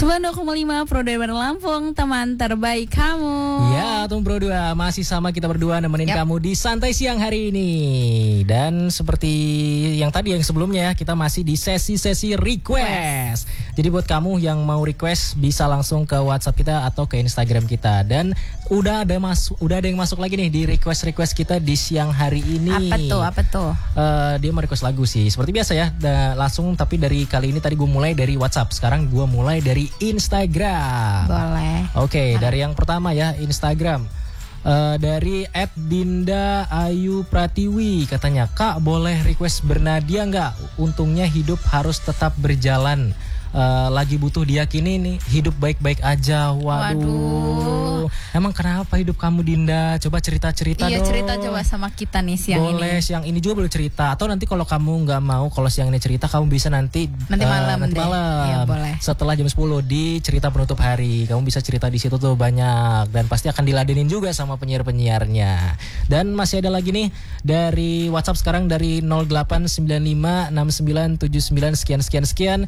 92,5 Pro 2 Lampung, teman terbaik kamu. Ya, Tung Pro 2 masih sama kita berdua nemenin kamu di Santai Siang hari ini. Dan seperti yang tadi yang sebelumnya, kita masih di sesi-sesi request. Jadi buat kamu yang mau request bisa langsung ke WhatsApp kita atau ke Instagram kita. Dan udah ada yang masuk lagi nih di request kita di siang hari ini. Apa tuh? Dia mau request lagu sih. Seperti biasa ya, langsung tapi dari kali ini tadi gue mulai dari WhatsApp. Sekarang gue mulai dari Instagram. Boleh. Oke, dari yang pertama ya, Instagram. Dari @Dinda Ayu Pratiwi katanya, "Kak, boleh request Bernadia nggak? Untungnya hidup harus tetap berjalan. Lagi butuh diyakini nih, hidup baik-baik aja." Waduh. Emang kenapa hidup kamu, Dinda? Coba cerita-cerita dong. Iya, cerita coba sama kita nih siang ini. Boleh, siang ini juga boleh cerita. Atau nanti kalau kamu nggak mau, kalau siang ini cerita, kamu bisa nanti malam. Iya, boleh. Setelah jam 10 di cerita penutup hari. Kamu bisa cerita di situ tuh banyak. Dan pasti akan diladenin juga sama penyiar-penyiarnya. Dan masih ada lagi nih dari WhatsApp sekarang dari 08956979 sekian.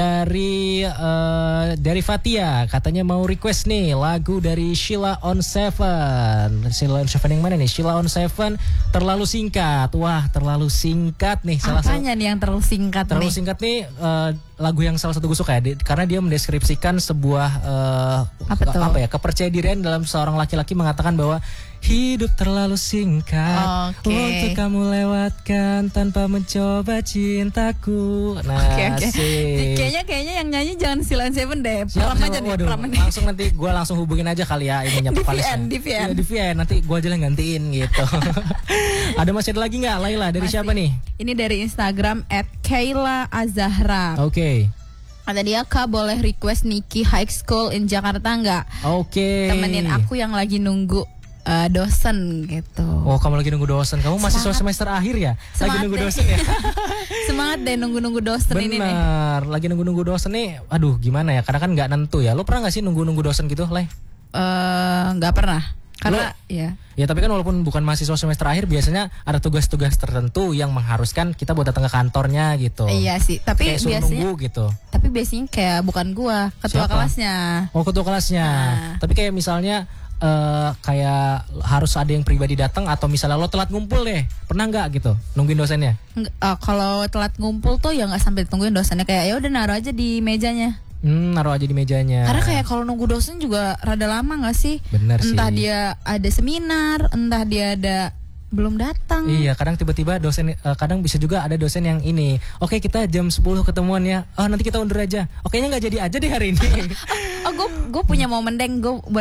Dari Fatia katanya mau request nih lagu dari Sheila on Seven. Sheila on Seven yang mana nih? Sheila on Seven, Terlalu Singkat. Wah, terlalu singkat nih. Apanya nih yang terlalu singkat? Terlalu singkat nih lagu yang salah satu gue suka ya, karena dia mendeskripsikan sebuah kepercayaan dirian dalam seorang laki-laki mengatakan bahwa hidup terlalu singkat untuk kamu lewatkan tanpa mencoba cintaku. Nah, kayaknya yang nyanyi jangan Sheila on Seven deh. Pram aja nih. Langsung nanti gue langsung hubungin aja kali ya ininya vokalisnya. Di VN nanti gue aja yang gantiin gitu. Masih ada lagi nggak, Laila? Dari siapa nih? Ini dari Instagram @Kayla_Azahra. Oke. Kata dia, "Kak, boleh request Niki High School in Jakarta nggak? Oke. Temenin aku yang lagi nunggu dosen gitu." Oh, kamu lagi nunggu dosen. Kamu masih semester akhir ya? Lagi nunggu dosen ya? Semangat deh nunggu dosen ini nih. Bener, lagi nunggu dosen nih. Aduh, gimana ya? Karena kan nggak nentu ya. Lo pernah nggak sih nunggu dosen gitu, Leh? Nggak pernah. Karena ya tapi kan walaupun bukan mahasiswa semester akhir, biasanya ada tugas-tugas tertentu yang mengharuskan kita buat datang ke kantornya gitu. Iya sih, tapi kayak biasanya nunggu gitu. Tapi biasanya kayak bukan gua, ketua kelasnya. Oh, ketua kelasnya. Tapi kayak misalnya kayak harus ada yang pribadi datang, atau misalnya lo telat ngumpul deh, pernah nggak gitu nungguin dosennya? Kalau telat ngumpul tuh ya nggak sampai ditungguin dosennya, kayak ya udah naruh aja di mejanya. Naruh aja di mejanya. Karena kayak kalau nunggu dosen juga rada lama nggak sih? Bener sih. Entah dia ada seminar, entah dia ada belum datang. Iya, kadang tiba-tiba dosen, kadang bisa juga ada dosen yang ini, "Oke, kita jam 10 ketemuan ya. Oh, nanti kita undur aja. Oke, nya nggak jadi aja deh hari ini." Gue punya momen deng, gue